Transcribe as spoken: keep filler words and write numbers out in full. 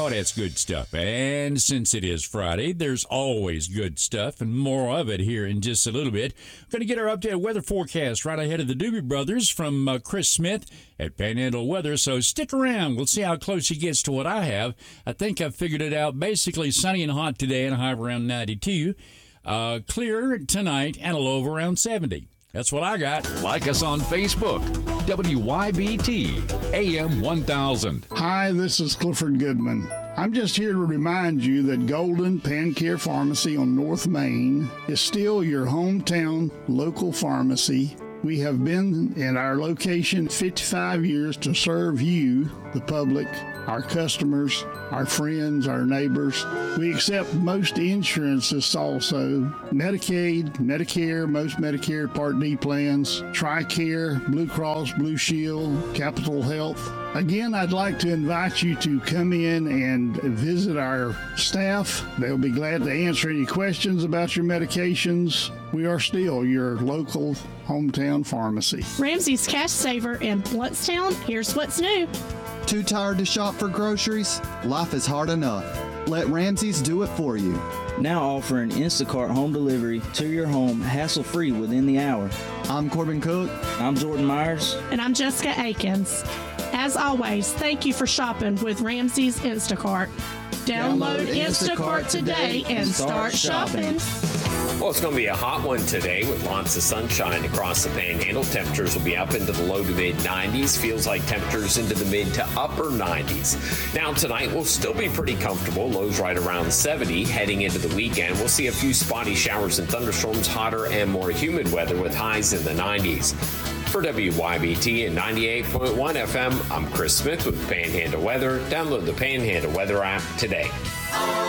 Oh, that's good stuff. And since it is Friday, there's always good stuff and more of it here in just a little bit. We're going to get our updated weather forecast right ahead of the Doobie Brothers from uh, Chris Smith at Panhandle Weather. So stick around. We'll see how close he gets to what I have. I think I've figured it out. Basically sunny and hot today and a high of around ninety-two. Uh, clear tonight and a low of around seventy. That's what I got. Like us on Facebook, W Y B T A M one thousand. Hi, this is Clifford Goodman. I'm just here to remind you that Golden Pancare Pharmacy on North Main is still your hometown local pharmacy. We have been in our location fifty-five years to serve you, the public, our customers, our friends, our neighbors. We accept most insurances also, Medicaid, Medicare, most Medicare Part D plans, TRICARE, Blue Cross, Blue Shield, Capital Health. Again, I'd like to invite you to come in and visit our staff. They'll be glad to answer any questions about your medications. We are still your local hometown pharmacy. Ramsey's Cash Saver in Bluntstown. Here's what's new. Too tired to shop for groceries? Life is hard enough. Let Ramsey's do it for you. Now offering Instacart home delivery to your home hassle-free within the hour. I'm Corbin Cook. I'm Jordan Myers. And I'm Jessica Akins. As always, thank you for shopping with Ramsey's Instacart. Download Instacart today and start shopping. Well, it's going to be a hot one today with lots of sunshine across the Panhandle. Temperatures will be up into the low to mid nineties. Feels like temperatures into the mid to upper nineties. Now, tonight will still be pretty comfortable. Lows right around seventy. Heading into the weekend, we'll see a few spotty showers and thunderstorms, hotter and more humid weather with highs in the nineties. For W Y B T and ninety-eight point one F M, I'm Chris Smith with Panhandle Weather. Download the Panhandle Weather app today.